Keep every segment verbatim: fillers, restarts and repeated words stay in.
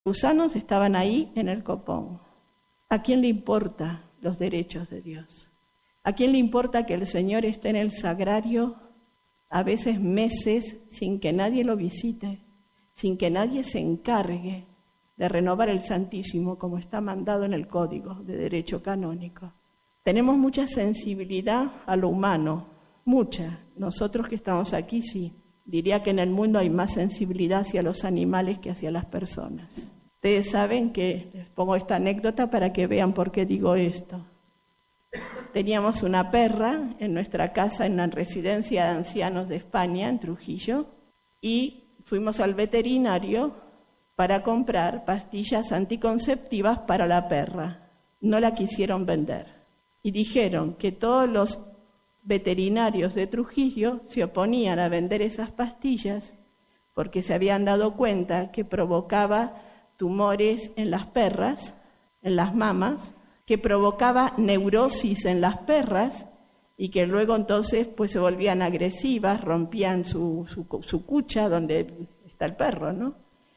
Los gusanos estaban ahí en el copón. ¿A quién le importa los derechos de Dios? ¿A quién le importa que el Señor esté en el sagrario a veces meses sin que nadie lo visite, sin que nadie se encargue de renovar el Santísimo como está mandado en el Código de Derecho Canónico? Tenemos mucha sensibilidad a lo humano, mucha. Nosotros que estamos aquí sí. Diría que en el mundo hay más sensibilidad hacia los animales que hacia las personas. Ustedes saben que, les pongo esta anécdota para que vean por qué digo esto. Teníamos una perra en nuestra casa en la residencia de ancianos de España, en Trujillo, y fuimos al veterinario para comprar pastillas anticonceptivas para la perra. No la quisieron vender. Y dijeron que todos los veterinarios de Trujillo se oponían a vender esas pastillas porque se habían dado cuenta que provocaba tumores en las perras, en las mamas, que provocaba neurosis en las perras y que luego entonces pues se volvían agresivas, rompían su, su, su cucha donde está el perro, ¿no?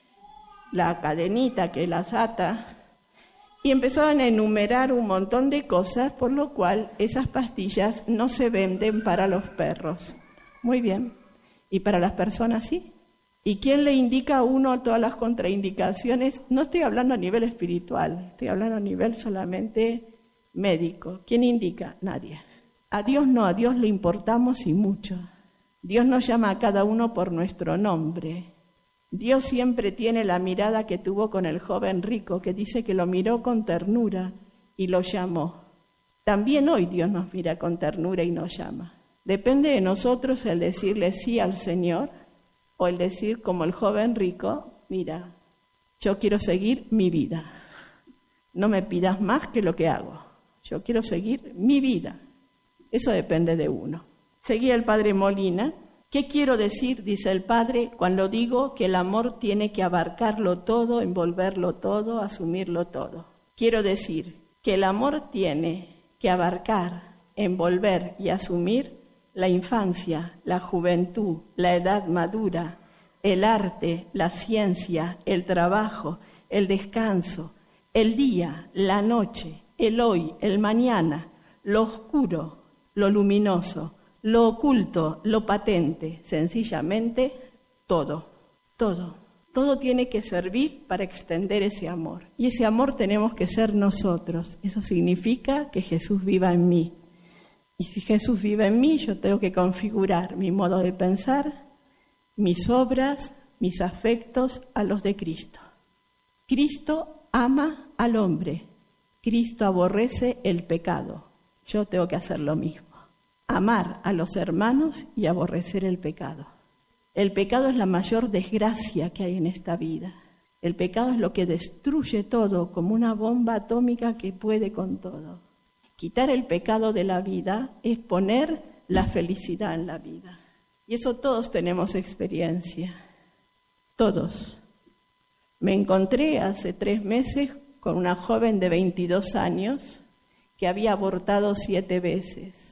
La cadenita que las ata. Y empezaron a enumerar un montón de cosas, por lo cual esas pastillas no se venden para los perros. Muy bien. ¿Y para las personas sí? ¿Y quién le indica a uno todas las contraindicaciones? No estoy hablando a nivel espiritual, estoy hablando a nivel solamente médico. ¿Quién indica? Nadie. A Dios no, a Dios le importamos y mucho. Dios nos llama a cada uno por nuestro nombre. Dios siempre tiene la mirada que tuvo con el joven rico, que dice que lo miró con ternura y lo llamó. También hoy Dios nos mira con ternura y nos llama. Depende de nosotros el decirle sí al Señor o el decir como el joven rico, mira, yo quiero seguir mi vida. No me pidas más que lo que hago. Yo quiero seguir mi vida. Eso depende de uno. Seguía el padre Molina. ¿Qué quiero decir, dice el Padre, cuando digo que el amor tiene que abarcarlo todo, envolverlo todo, asumirlo todo? Quiero decir que el amor tiene que abarcar, envolver y asumir la infancia, la juventud, la edad madura, el arte, la ciencia, el trabajo, el descanso, el día, la noche, el hoy, el mañana, lo oscuro, lo luminoso, lo oculto, lo patente, sencillamente todo, todo. Todo tiene que servir para extender ese amor. Y ese amor tenemos que ser nosotros. Eso significa que Jesús viva en mí. Y si Jesús vive en mí, yo tengo que configurar mi modo de pensar, mis obras, mis afectos a los de Cristo. Cristo ama al hombre. Cristo aborrece el pecado. Yo tengo que hacer lo mismo. Amar a los hermanos y aborrecer el pecado. El pecado es la mayor desgracia que hay en esta vida. El pecado es lo que destruye todo, como una bomba atómica que puede con todo. Quitar el pecado de la vida es poner la felicidad en la vida. Y eso todos tenemos experiencia. Todos. Me encontré hace tres meses con una joven de veintidós años que había abortado siete veces.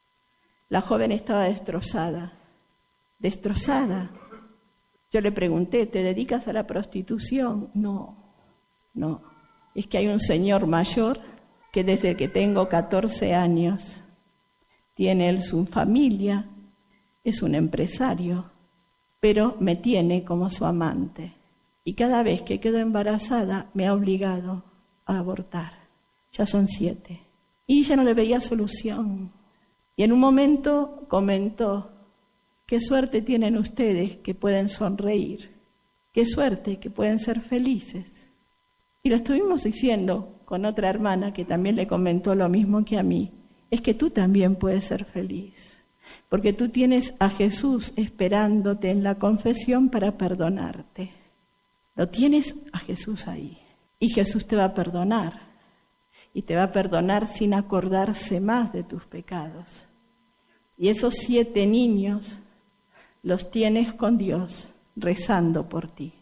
La joven estaba destrozada, destrozada. Yo le pregunté, ¿te dedicas a la prostitución? No, no. Es que hay un señor mayor que desde que tengo catorce años tiene él su familia, es un empresario, pero me tiene como su amante. Y cada vez que quedo embarazada me ha obligado a abortar. Ya son siete. Y ya no le veía solución. Y en un momento comentó, qué suerte tienen ustedes que pueden sonreír, qué suerte que pueden ser felices. Y lo estuvimos diciendo con otra hermana que también le comentó lo mismo que a mí, es que tú también puedes ser feliz, porque tú tienes a Jesús esperándote en la confesión para perdonarte. Lo tienes a Jesús ahí, y Jesús te va a perdonar. Y te va a perdonar sin acordarse más de tus pecados. Y esos siete niños los tienes con Dios, rezando por ti,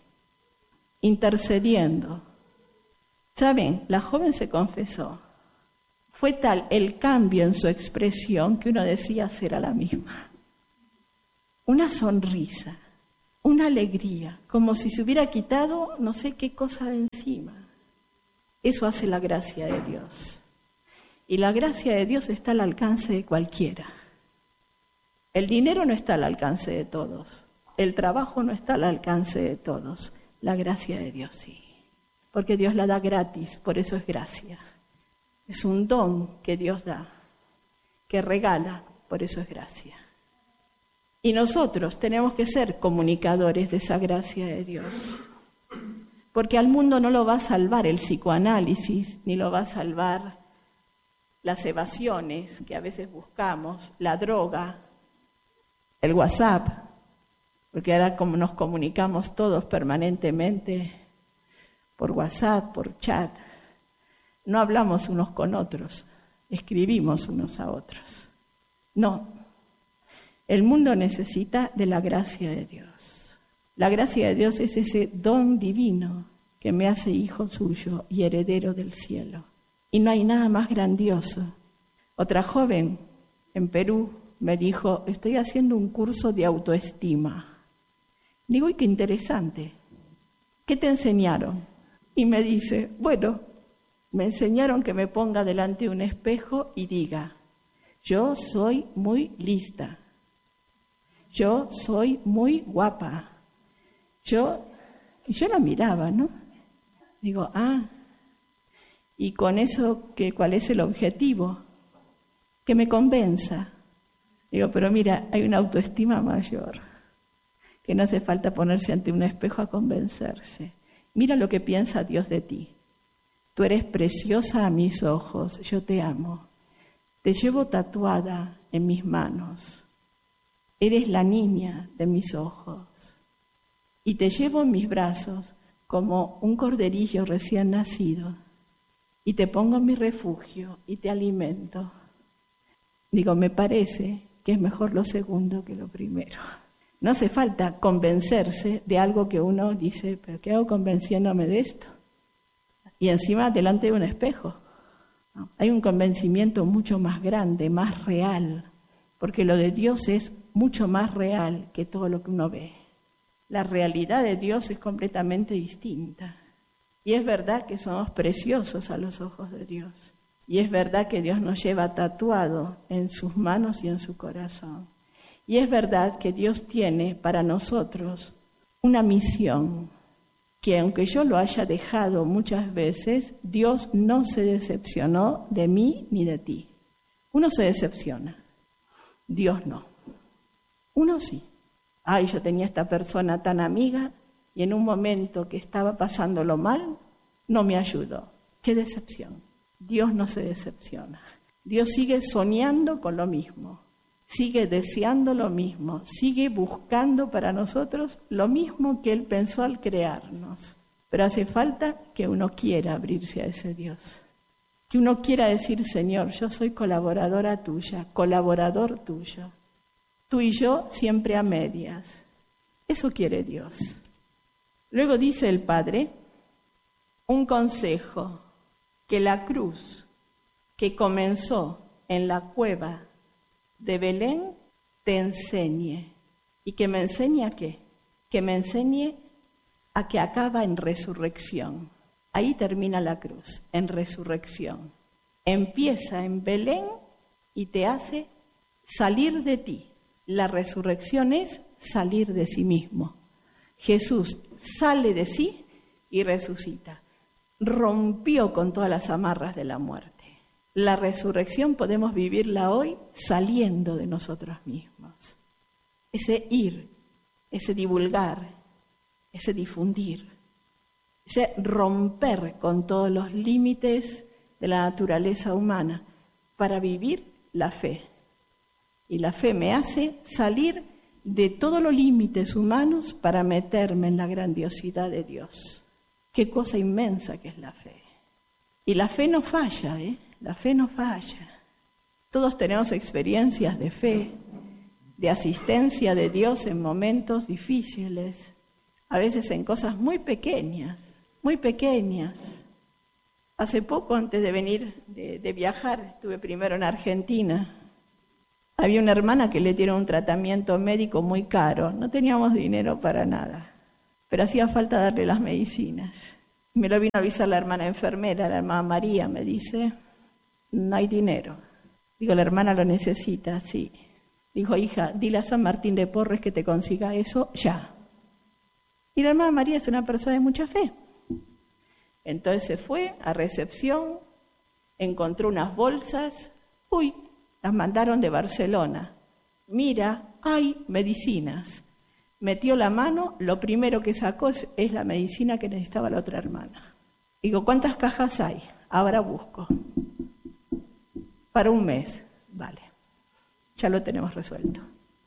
intercediendo. ¿Saben? La joven se confesó. Fue tal el cambio en su expresión que uno decía será la misma. Una sonrisa, una alegría, como si se hubiera quitado no sé qué cosa de encima. Eso hace la gracia de Dios. Y la gracia de Dios está al alcance de cualquiera. El dinero no está al alcance de todos. El trabajo no está al alcance de todos. La gracia de Dios sí. Porque Dios la da gratis, por eso es gracia. Es un don que Dios da, que regala, por eso es gracia. Y nosotros tenemos que ser comunicadores de esa gracia de Dios. Porque al mundo no lo va a salvar el psicoanálisis, ni lo va a salvar las evasiones que a veces buscamos, la droga, el WhatsApp, porque ahora como nos comunicamos todos permanentemente por WhatsApp, por chat, no hablamos unos con otros, escribimos unos a otros. No, el mundo necesita de la gracia de Dios. La gracia de Dios es ese don divino que me hace hijo suyo y heredero del cielo. Y no hay nada más grandioso. Otra joven en Perú me dijo, estoy haciendo un curso de autoestima. Digo, ¡y qué interesante! ¿Qué te enseñaron? Y me dice, bueno, me enseñaron que me ponga delante de un espejo y diga, yo soy muy lista, yo soy muy guapa. Yo, y yo la miraba, ¿no? Digo, ah, ¿y con eso qué, cuál es el objetivo? Que me convenza. Digo, pero mira, hay una autoestima mayor, que no hace falta ponerse ante un espejo a convencerse. Mira lo que piensa Dios de ti. Tú eres preciosa a mis ojos, yo te amo. Te llevo tatuada en mis manos. Eres la niña de mis ojos. Y te llevo en mis brazos como un corderillo recién nacido. Y te pongo en mi refugio y te alimento. Digo, me parece que es mejor lo segundo que lo primero. No hace falta convencerse de algo que uno dice, ¿pero qué hago convenciéndome de esto? Y encima delante de un espejo. No, hay un convencimiento mucho más grande, más real, porque lo de Dios es mucho más real que todo lo que uno ve. La realidad de Dios es completamente distinta. Y es verdad que somos preciosos a los ojos de Dios. Y es verdad que Dios nos lleva tatuado en sus manos y en su corazón. Y es verdad que Dios tiene para nosotros una misión, que aunque yo lo haya dejado muchas veces, Dios no se decepcionó de mí ni de ti. Uno se decepciona, Dios no. Uno sí. Ay, yo tenía esta persona tan amiga y en un momento que estaba pasándolo mal, no me ayudó. ¡Qué decepción! Dios no se decepciona. Dios sigue soñando con lo mismo. Sigue deseando lo mismo, sigue buscando para nosotros lo mismo que Él pensó al crearnos. Pero hace falta que uno quiera abrirse a ese Dios. Que uno quiera decir, Señor, yo soy colaboradora tuya, colaborador tuyo. Tú y yo siempre a medias. Eso quiere Dios. Luego dice el Padre, un consejo, que la cruz que comenzó en la cueva de Belén te enseñe. ¿Y que me enseñe a qué? Que me enseñe a que acaba en resurrección. Ahí termina la cruz, en resurrección. Empieza en Belén y te hace salir de ti. La resurrección es salir de sí mismo. Jesús sale de sí y resucita. Rompió con todas las amarras de la muerte. La resurrección podemos vivirla hoy saliendo de nosotros mismos. Ese ir, ese divulgar, ese difundir, ese romper con todos los límites de la naturaleza humana para vivir la fe. Y la fe me hace salir de todos los límites humanos para meterme en la grandiosidad de Dios. Qué cosa inmensa que es la fe. Y la fe no falla, ¿eh? La fe no falla. Todos tenemos experiencias de fe, de asistencia de Dios en momentos difíciles, a veces en cosas muy pequeñas, muy pequeñas. Hace poco, antes de venir, de, de viajar, estuve primero en Argentina. Había una hermana que le dieron un tratamiento médico muy caro. No teníamos dinero para nada, pero hacía falta darle las medicinas. Me lo vino a avisar la hermana enfermera, la hermana María, me dice, no hay dinero. Digo, la hermana lo necesita, sí. Dijo, hija, dile a San Martín de Porres que te consiga eso ya. Y la hermana María es una persona de mucha fe. Entonces se fue a recepción, encontró unas bolsas, uy, las mandaron de Barcelona. Mira, hay medicinas. Metió la mano, lo primero que sacó es, es la medicina que necesitaba la otra hermana. Digo, ¿cuántas cajas hay? Ahora busco. Para un mes, vale. Ya lo tenemos resuelto.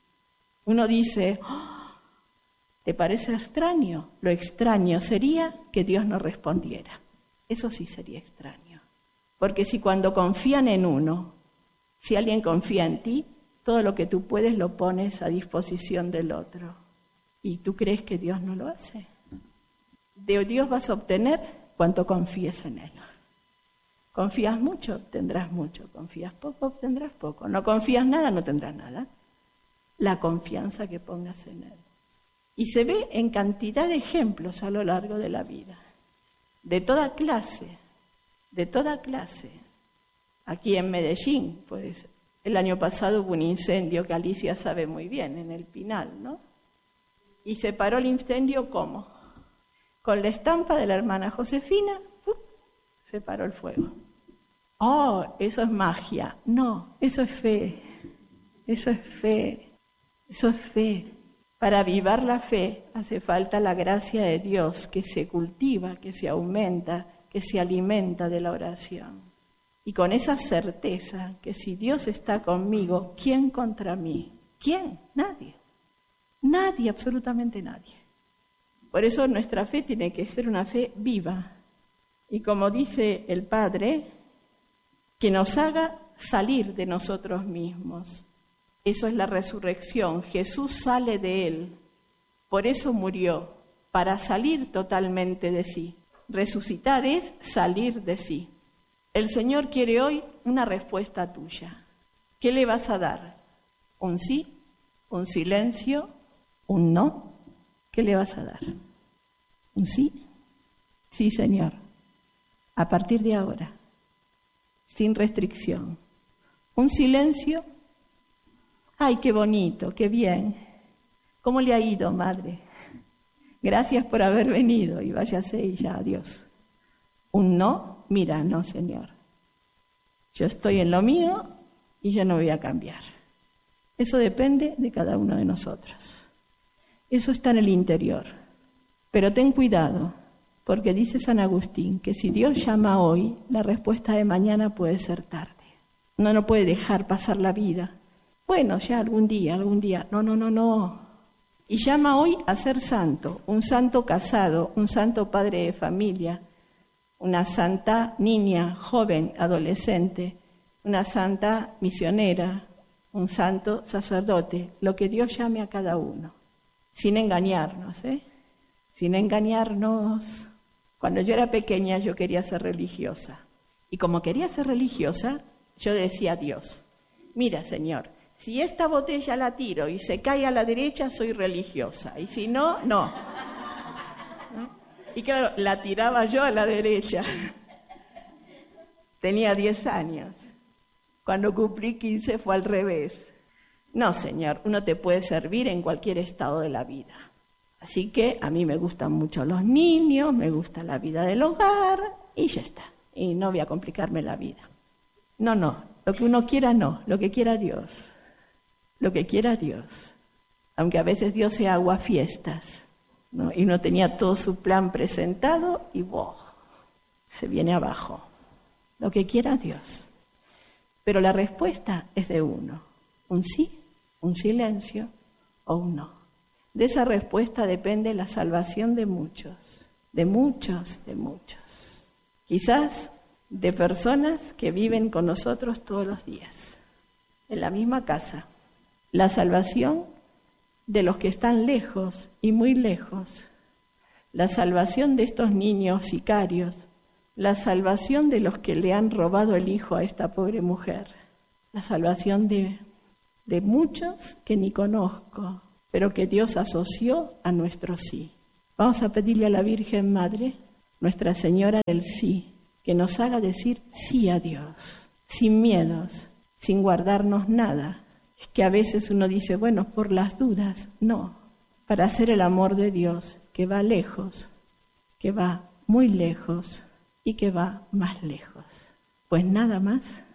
Uno dice, oh, ¿te parece extraño? Lo extraño sería que Dios no respondiera. Eso sí sería extraño. Porque si cuando confían en uno, si alguien confía en ti, todo lo que tú puedes lo pones a disposición del otro. ¿Y tú crees que Dios no lo hace? De Dios vas a obtener cuanto confíes en Él. Confías mucho, obtendrás mucho. Confías poco, obtendrás poco. No confías nada, no tendrás nada. La confianza que pongas en Él. Y se ve en cantidad de ejemplos a lo largo de la vida. De toda clase, de toda clase. Aquí en Medellín, pues el año pasado hubo un incendio que Alicia sabe muy bien, en el Pinal, ¿no? Y se paró el incendio, ¿cómo? Con la estampa de la hermana Josefina, ¡pum!, se paró el fuego. ¡Oh, eso es magia! No, eso es fe, eso es fe, eso es fe. Para avivar la fe hace falta la gracia de Dios que se cultiva, que se aumenta, que se alimenta de la oración. Y con esa certeza que si Dios está conmigo, ¿quién contra mí? ¿Quién? Nadie. Nadie, absolutamente nadie. Por eso nuestra fe tiene que ser una fe viva. Y como dice el Padre, que nos haga salir de nosotros mismos. Eso es la resurrección. Jesús sale de Él. Por eso murió, para salir totalmente de sí. Resucitar es salir de sí. El Señor quiere hoy una respuesta tuya. ¿Qué le vas a dar? ¿Un sí? ¿Un silencio? ¿Un no? ¿Qué le vas a dar? ¿Un sí? Sí, Señor. A partir de ahora, sin restricción. ¿Un silencio? ¡Ay, qué bonito, qué bien! ¿Cómo le ha ido, madre? Gracias por haber venido y váyase y ya, adiós. ¿Un no? Mira, no, Señor. Yo estoy en lo mío y yo no voy a cambiar. Eso depende de cada uno de nosotros. Eso está en el interior. Pero ten cuidado, porque dice San Agustín que si Dios llama hoy, la respuesta de mañana puede ser tarde. Uno no puede dejar pasar la vida. Bueno, ya algún día, algún día. No, no, no, no. Y llama hoy a ser santo, un santo casado, un santo padre de familia, una santa niña, joven, adolescente, una santa misionera, un santo sacerdote, lo que Dios llame a cada uno, sin engañarnos, ¿eh? Sin engañarnos. Cuando yo era pequeña yo quería ser religiosa, y como quería ser religiosa, yo decía a Dios, mira, Señor, si esta botella la tiro y se cae a la derecha, soy religiosa, y si no, no. Y claro, la tiraba yo a la derecha. Tenía diez años. Cuando cumplí quince fue al revés. No, Señor, uno te puede servir en cualquier estado de la vida. Así que a mí me gustan mucho los niños, me gusta la vida del hogar y ya está. Y no voy a complicarme la vida. No, no, lo que uno quiera no, lo que quiera Dios. Lo que quiera Dios. Aunque a veces Dios sea aguafiestas. ¿No? Y uno tenía todo su plan presentado y ¡boh!, se viene abajo. Lo que quiera Dios. Pero la respuesta es de uno. Un sí, un silencio o un no. De esa respuesta depende la salvación de muchos, de muchos, de muchos. Quizás de personas que viven con nosotros todos los días, en la misma casa. La salvación de los que están lejos y muy lejos, la salvación de estos niños sicarios, la salvación de los que le han robado el hijo a esta pobre mujer, la salvación de de muchos que ni conozco, pero que Dios asoció a nuestro sí. Vamos a pedirle a la Virgen Madre, Nuestra Señora del Sí, que nos haga decir sí a Dios, sin miedos, sin guardarnos nada. Es que a veces uno dice, bueno, por las dudas, no, para hacer el amor de Dios, que va lejos, que va muy lejos y que va más lejos. Pues nada más.